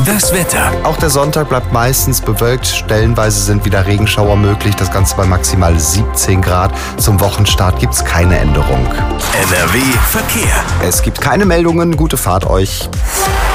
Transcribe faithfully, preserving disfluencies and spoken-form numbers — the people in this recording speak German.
Das Wetter. Auch der Sonntag bleibt meistens bewölkt. Stellenweise sind wieder Regenschauer möglich. Das Ganze bei maximal siebzehn Grad. Zum Wochenstart gibt es keine Änderung. N R W Verkehr. Es gibt keine Meldungen. Gute Fahrt euch.